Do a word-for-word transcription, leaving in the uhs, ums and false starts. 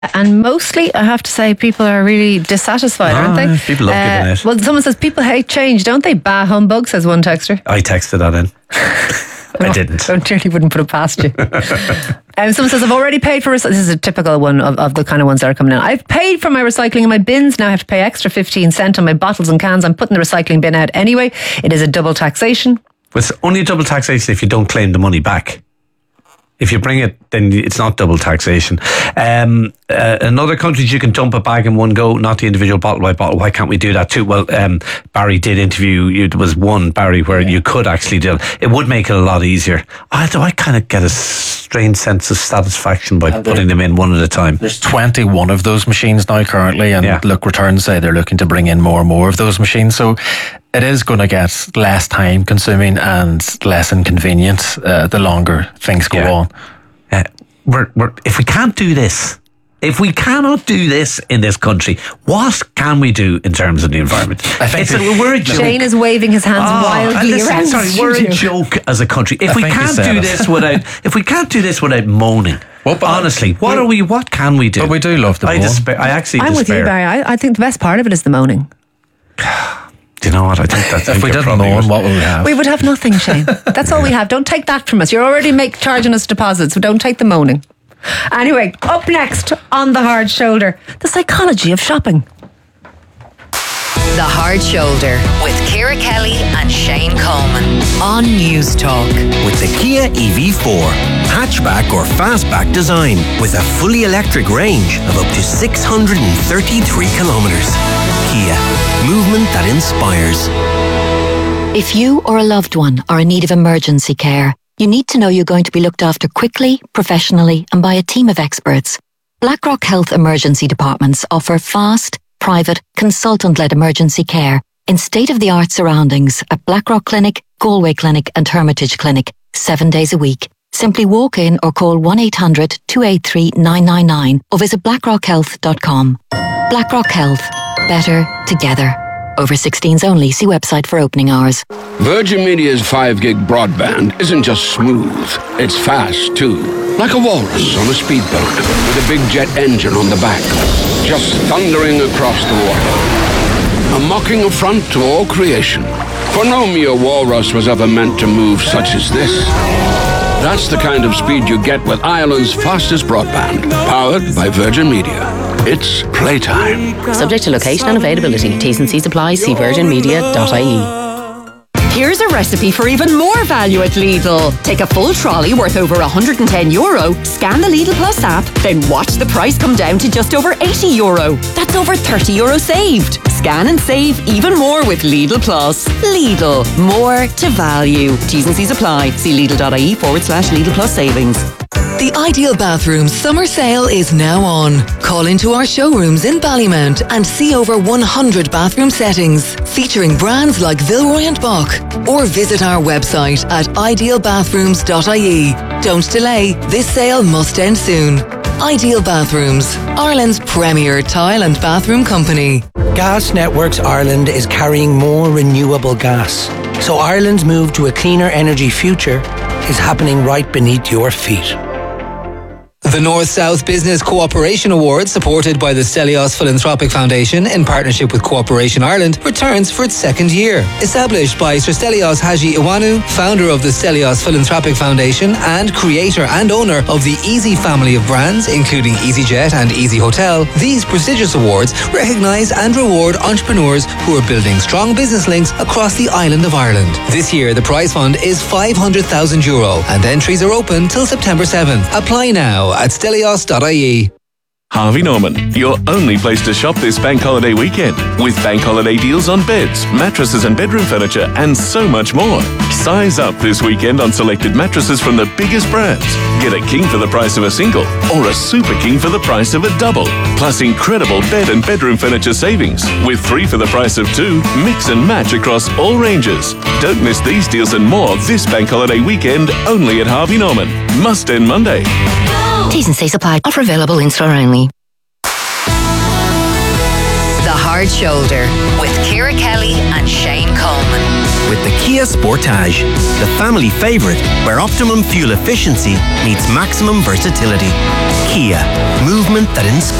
And mostly, I have to say, people are really dissatisfied, oh, aren't they? People love uh, giving it. Well, someone says people hate change, don't they? Bah humbug, says one texter. I texted that in. I didn't. I certainly wouldn't put it past you. um, someone says, I've already paid for... This is a typical one of, of the kind of ones that are coming in. I've paid for my recycling in my bins. Now I have to pay extra fifteen cent on my bottles and cans. I'm putting the recycling bin out anyway. It is a double taxation. It's only a double taxation if you don't claim the money back. If you bring it, then it's not double taxation. Um, uh, in other countries, you can dump a bag in one go, not the individual bottle by bottle. Why can't we do that too? Well, um, Barry did interview you. There was one, Barry, where you could actually do it. It would make it a lot easier. I, I kind of get a strange sense of satisfaction by and putting them in one at a time. There's twenty-one of those machines now currently, and yeah. Look, returns say they're looking to bring in more and more of those machines. So it is going to get less time consuming and less inconvenient uh, the longer things go yeah. on. Uh, we're, we're, if we can't do this, if we cannot do this in this country, what can we do in terms of the environment? I think it's a, we're a joke. Shane is waving his hands oh, wildly listen, around. Sorry, we're a joke as a country. If I we can't do it. this without, if we can't do this without moaning, well, honestly, what we, are we? What can we do? But we do love the I moan. despair. I actually I'm despair. with you, Barry. I, I think the best part of it is the moaning. Do you know what? I think that's... If we didn't moan, what would we have? We would have nothing, Shane. That's all we have. Don't take that from us. You're already make, charging us deposits, so don't take the moaning. Anyway, up next on The Hard Shoulder, the psychology of shopping. The Hard Shoulder with Ciara Kelly and Shane Coleman on News Talk. With the Kia E V four, hatchback or fastback design with a fully electric range of up to six hundred thirty-three kilometres. Kia, movement that inspires. If you or a loved one are in need of emergency care, you need to know you're going to be looked after quickly, professionally, and by a team of experts. BlackRock Health Emergency Departments offer fast, private, consultant-led emergency care in state-of-the-art surroundings at Blackrock Clinic, Galway Clinic and Hermitage Clinic, seven days a week. Simply walk in or call one eight hundred two eight three nine nine nine or visit blackrock health dot com. BlackRock Health. Better together. Over sixteens only. See website for opening hours. Virgin Media's five gig broadband isn't just smooth, it's fast too. Like a walrus on a speedboat with a big jet engine on the back, just thundering across the water. A mocking affront to all creation. For no mere walrus was ever meant to move such as this. That's the kind of speed you get with Ireland's fastest broadband, powered by Virgin Media. It's playtime. Subject to location and availability. T's and C's apply. See virgin media dot I E. Here's a recipe for even more value at Lidl. Take a full trolley worth over one hundred ten euro, scan the Lidl Plus app, then watch the price come down to just over eighty euro. That's over thirty euro saved. Scan and save even more with Lidl Plus. Lidl, more to value. T's and C's apply. See Lidl.ie forward slash Lidl Plus savings. The Ideal Bathrooms summer sale is now on. Call into our showrooms in Ballymount and see over one hundred bathroom settings featuring brands like Villeroy and Boch, or visit our website at ideal bathrooms dot I E. Don't delay, this sale must end soon. Ideal Bathrooms, Ireland's premier tile and bathroom company. Gas Networks Ireland is carrying more renewable gas, so Ireland's move to a cleaner energy future is happening right beneath your feet. The North-South Business Cooperation Award, supported by the Stelios Philanthropic Foundation in partnership with Cooperation Ireland, returns for its second year. Established by Sir Stelios Haji Iwanu, founder of the Stelios Philanthropic Foundation and creator and owner of the Easy family of brands, including EasyJet and Easy Hotel, these prestigious awards recognise and reward entrepreneurs who are building strong business links across the island of Ireland. This year, the prize fund is five hundred thousand euro and entries are open till September seventh. Apply now at stelios dot I E. Harvey Norman, your only place to shop this bank holiday weekend, with bank holiday deals on beds, mattresses and bedroom furniture, and so much more. Size up this weekend on selected mattresses from the biggest brands. Get a king for the price of a single, or a super king for the price of a double. Plus incredible bed and bedroom furniture savings, with three for the price of two. Mix and match across all ranges. Don't miss these deals and more this bank holiday weekend, only at Harvey Norman. Must end Monday. T's and C's apply. Offer available in store only. The Hard Shoulder with Ciara Kelly and Shane Coleman. with the Kia Sportage, the family favourite where optimum fuel efficiency meets maximum versatility. Kia, movement that inspires.